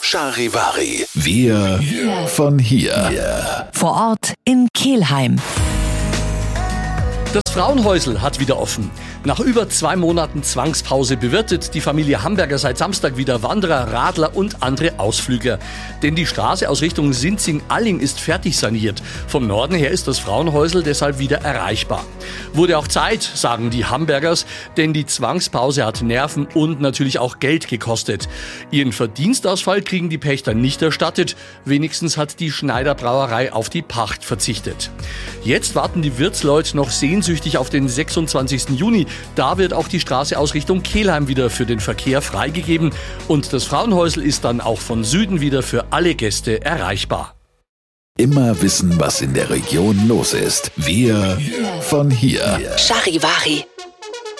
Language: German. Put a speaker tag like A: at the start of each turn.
A: Charivari. Wir von hier.
B: Vor Ort in Kelheim.
C: Das Frauenhäusl hat wieder offen. Nach über 2 Monaten Zwangspause bewirtet die Familie Hamberger seit Samstag wieder Wanderer, Radler und andere Ausflügler. Denn die Straße aus Richtung Sinzing-Alling ist fertig saniert. Vom Norden her ist das Frauenhäusl deshalb wieder erreichbar. Wurde auch Zeit, sagen die Hambergers, denn die Zwangspause hat Nerven und natürlich auch Geld gekostet. Ihren Verdienstausfall kriegen die Pächter nicht erstattet. Wenigstens hat die Schneider Brauerei auf die Pacht verzichtet. Jetzt warten die Wirtsleute noch sehnsüchtig auf den 26. Juni. Da wird auch die Straße aus Richtung Kelheim wieder für den Verkehr freigegeben. Und das Frauenhäusl ist dann auch von Süden wieder für alle Gäste erreichbar.
A: Immer wissen, was in der Region los ist. Wir von hier.
B: Charivari.